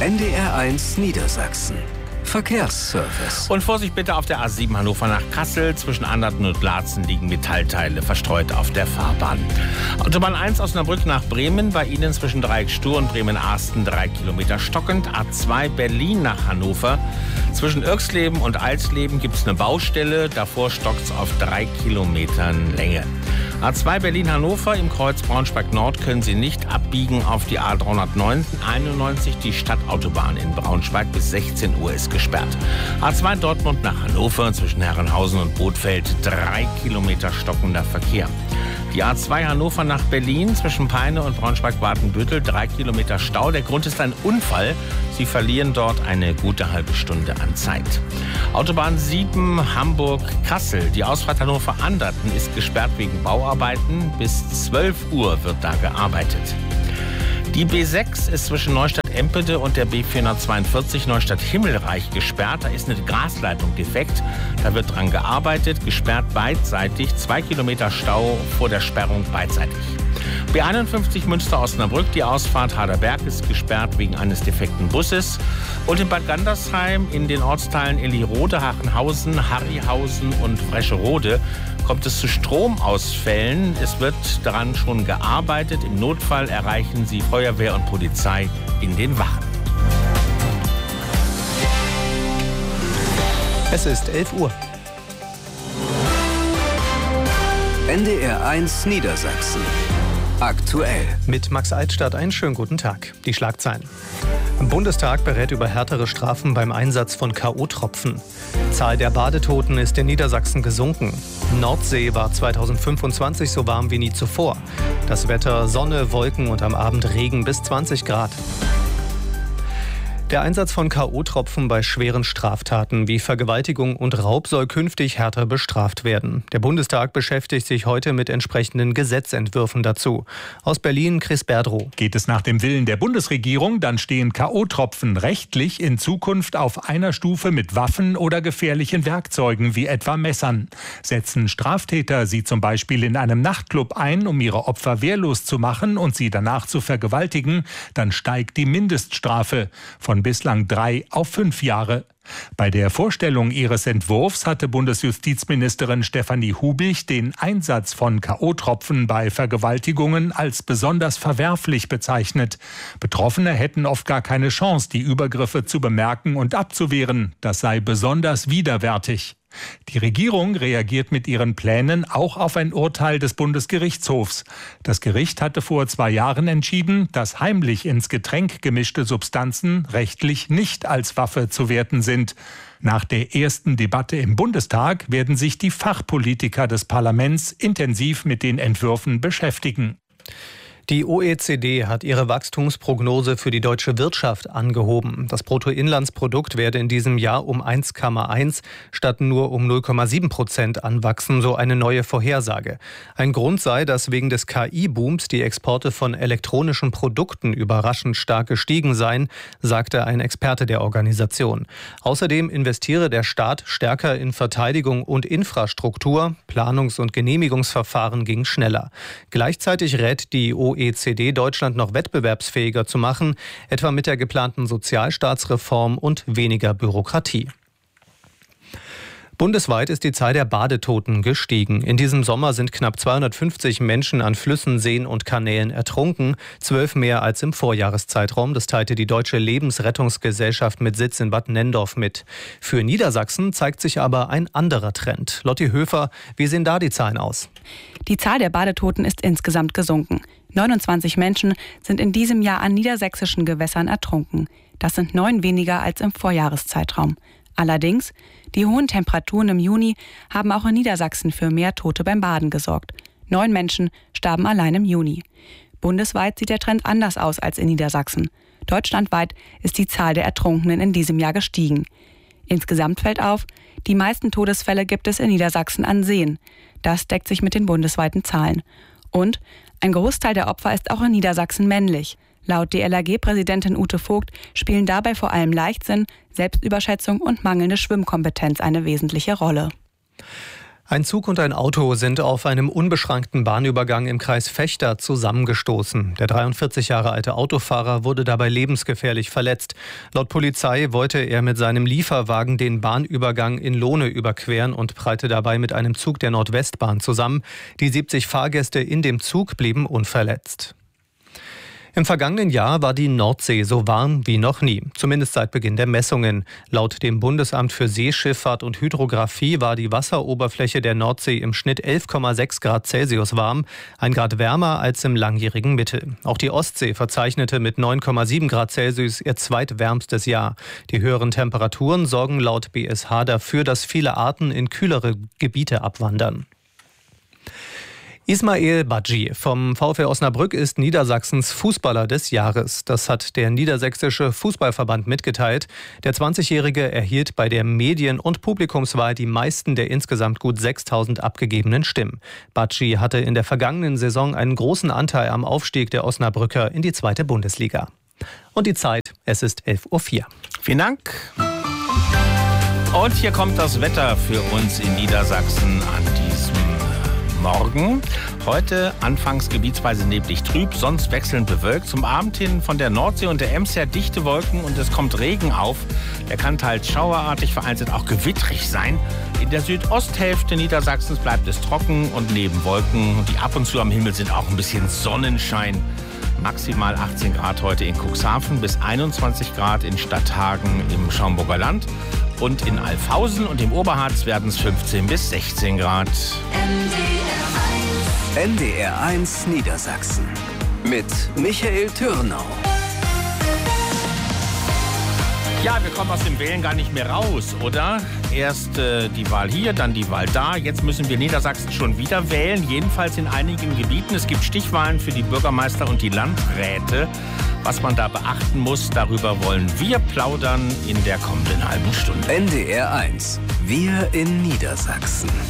NDR1 Niedersachsen. Verkehrsservice. Und Vorsicht bitte auf der A7 Hannover nach Kassel. Zwischen Anderten und Laatzen liegen Metallteile verstreut auf der Fahrbahn. Autobahn 1 Osnabrück nach Bremen. Bei Ihnen zwischen Dreieck Stur und Bremen-Arsten 3 Kilometer stockend. A2 Berlin nach Hannover. Zwischen Irxleben und Alsleben gibt es eine Baustelle. Davor stockt es auf 3 Kilometern Länge. A2 Berlin-Hannover im Kreuz Braunschweig-Nord können Sie nicht abbiegen auf die A391. Die Stadtautobahn in Braunschweig bis 16 Uhr ist gesperrt. A2 Dortmund nach Hannover zwischen Herrenhausen und Bothfeld 3 Kilometer stockender Verkehr. Die A2 Hannover nach Berlin zwischen Peine und Braunschweig-Watenbüttel 3 Kilometer Stau. Der Grund ist ein Unfall. Sie verlieren dort eine gute halbe Stunde an Zeit. Autobahn 7 Hamburg-Kassel. Die Ausfahrt Hannover-Anderten ist gesperrt wegen Bauarbeiten. Bis 12 Uhr wird da gearbeitet. Die B6 ist zwischen Neustadt-Empede und der B442 Neustadt-Himmelreich gesperrt. Da ist eine Gasleitung defekt. Da wird dran gearbeitet, gesperrt beidseitig. 2 Kilometer Stau vor der Sperrung beidseitig. B51 Münster-Osnabrück, die Ausfahrt Harderberg ist gesperrt wegen eines defekten Busses. Und in Bad Gandersheim in den Ortsteilen Elirode, Hachenhausen, Harryhausen und Frescherode kommt es zu Stromausfällen. Es wird daran schon gearbeitet. Im Notfall erreichen Sie Feuerwehr und Polizei in den Wachen. Es ist 11 Uhr. NDR1 Niedersachsen. Aktuell. Mit Max Altstadt einen schönen guten Tag. Die Schlagzeilen. Bundestag berät über härtere Strafen beim Einsatz von K.O.-Tropfen. Zahl der Badetoten ist in Niedersachsen gesunken. Nordsee war 2025 so warm wie nie zuvor. Das Wetter Sonne, Wolken und am Abend Regen bis 20 Grad. Der Einsatz von K.O.-Tropfen bei schweren Straftaten wie Vergewaltigung und Raub soll künftig härter bestraft werden. Der Bundestag beschäftigt sich heute mit entsprechenden Gesetzentwürfen dazu. Aus Berlin Chris Berdrow. Geht es nach dem Willen der Bundesregierung, dann stehen K.O.-Tropfen rechtlich in Zukunft auf einer Stufe mit Waffen oder gefährlichen Werkzeugen wie etwa Messern. Setzen Straftäter sie zum Beispiel in einem Nachtclub ein, um ihre Opfer wehrlos zu machen und sie danach zu vergewaltigen, dann steigt die Mindeststrafe von bislang 3 auf 5 Jahre. Bei der Vorstellung ihres Entwurfs hatte Bundesjustizministerin Stefanie Hubich den Einsatz von K.O.-Tropfen bei Vergewaltigungen als besonders verwerflich bezeichnet. Betroffene hätten oft gar keine Chance, die Übergriffe zu bemerken und abzuwehren. Das sei besonders widerwärtig. Die Regierung reagiert mit ihren Plänen auch auf ein Urteil des Bundesgerichtshofs. Das Gericht hatte vor 2 Jahren entschieden, dass heimlich ins Getränk gemischte Substanzen rechtlich nicht als Waffe zu werten sind. Nach der ersten Debatte im Bundestag werden sich die Fachpolitiker des Parlaments intensiv mit den Entwürfen beschäftigen. Die OECD hat ihre Wachstumsprognose für die deutsche Wirtschaft angehoben. Das Bruttoinlandsprodukt werde in diesem Jahr um 1,1 statt nur um 0,7% anwachsen, so eine neue Vorhersage. Ein Grund sei, dass wegen des KI-Booms die Exporte von elektronischen Produkten überraschend stark gestiegen seien, sagte ein Experte der Organisation. Außerdem investiere der Staat stärker in Verteidigung und Infrastruktur. Planungs- und Genehmigungsverfahren gingen schneller. Gleichzeitig rät die OECD Deutschland noch wettbewerbsfähiger zu machen, etwa mit der geplanten Sozialstaatsreform und weniger Bürokratie. Bundesweit ist die Zahl der Badetoten gestiegen. In diesem Sommer sind knapp 250 Menschen an Flüssen, Seen und Kanälen ertrunken, 12 mehr als im Vorjahreszeitraum. Das teilte die Deutsche Lebensrettungsgesellschaft mit Sitz in Bad Nenndorf mit. Für Niedersachsen zeigt sich aber ein anderer Trend. Lotti Höfer, wie sehen da die Zahlen aus? Die Zahl der Badetoten ist insgesamt gesunken. 29 Menschen sind in diesem Jahr an niedersächsischen Gewässern ertrunken. Das sind 9 weniger als im Vorjahreszeitraum. Allerdings, die hohen Temperaturen im Juni haben auch in Niedersachsen für mehr Tote beim Baden gesorgt. 9 Menschen starben allein im Juni. Bundesweit sieht der Trend anders aus als in Niedersachsen. Deutschlandweit ist die Zahl der Ertrunkenen in diesem Jahr gestiegen. Insgesamt fällt auf, die meisten Todesfälle gibt es in Niedersachsen an Seen. Das deckt sich mit den bundesweiten Zahlen. Und ein Großteil der Opfer ist auch in Niedersachsen männlich. Laut DLRG-Präsidentin Ute Vogt spielen dabei vor allem Leichtsinn, Selbstüberschätzung und mangelnde Schwimmkompetenz eine wesentliche Rolle. Ein Zug und ein Auto sind auf einem unbeschrankten Bahnübergang im Kreis Vechta zusammengestoßen. Der 43 Jahre alte Autofahrer wurde dabei lebensgefährlich verletzt. Laut Polizei wollte er mit seinem Lieferwagen den Bahnübergang in Lohne überqueren und prallte dabei mit einem Zug der Nordwestbahn zusammen. Die 70 Fahrgäste in dem Zug blieben unverletzt. Im vergangenen Jahr war die Nordsee so warm wie noch nie, zumindest seit Beginn der Messungen. Laut dem Bundesamt für Seeschifffahrt und Hydrographie war die Wasseroberfläche der Nordsee im Schnitt 11,6 Grad Celsius warm, 1 Grad wärmer als im langjährigen Mittel. Auch die Ostsee verzeichnete mit 9,7 Grad Celsius ihr zweitwärmstes Jahr. Die höheren Temperaturen sorgen laut BSH dafür, dass viele Arten in kühlere Gebiete abwandern. Ismail Badji vom VfL Osnabrück ist Niedersachsens Fußballer des Jahres. Das hat der Niedersächsische Fußballverband mitgeteilt. Der 20-Jährige erhielt bei der Medien- und Publikumswahl die meisten der insgesamt gut 6.000 abgegebenen Stimmen. Badji hatte in der vergangenen Saison einen großen Anteil am Aufstieg der Osnabrücker in die 2. Bundesliga. Und die Zeit, es ist 11:04 Uhr. Vielen Dank. Und hier kommt das Wetter für uns in Niedersachsen an diesem Morgen. Heute anfangs gebietsweise neblig trüb, sonst wechselnd bewölkt. Zum Abend hin von der Nordsee und der Ems her dichte Wolken und es kommt Regen auf. Der kann teils schauerartig, vereinzelt auch gewittrig sein. In der Südosthälfte Niedersachsens bleibt es trocken und neben Wolken. Die ab und zu am Himmel sind auch ein bisschen Sonnenschein. Maximal 18 Grad heute in Cuxhaven, bis 21 Grad in Stadthagen im Schaumburger Land. Und in Alfhausen und im Oberharz werden es 15 bis 16 Grad. NDR1 Niedersachsen mit Michael Türnau. Ja, wir kommen aus dem Wählen gar nicht mehr raus, oder? Erst die Wahl hier, dann die Wahl da. Jetzt müssen wir Niedersachsen schon wieder wählen, jedenfalls in einigen Gebieten. Es gibt Stichwahlen für die Bürgermeister und die Landräte. Was man da beachten muss, darüber wollen wir plaudern in der kommenden halben Stunde. NDR1, wir in Niedersachsen.